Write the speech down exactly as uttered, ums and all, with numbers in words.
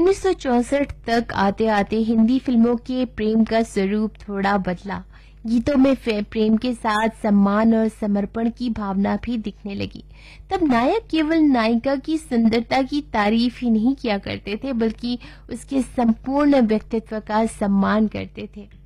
उन्नीस सौ चौसठ तक आते आते हिंदी फिल्मों के प्रेम का स्वरूप थोड़ा बदला। गीतों में प्रेम के साथ सम्मान और समर्पण की भावना भी दिखने लगी। तब नायक केवल नायिका की सुंदरता की तारीफ ही नहीं किया करते थे, बल्कि उसके संपूर्ण व्यक्तित्व का सम्मान करते थे।